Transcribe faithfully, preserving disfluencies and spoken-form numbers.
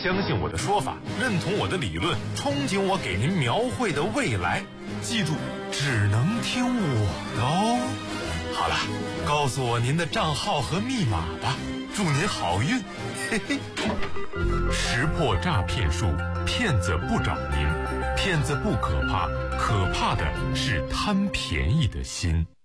相信我的说法，认同我的理论，憧憬我给您描绘的未来，记住，只能听我的哦。好了，告诉我您的账号和密码吧，祝您好运。嘿嘿。识破诈骗术，骗子不找您，骗子不可怕，可怕的是贪便宜的心。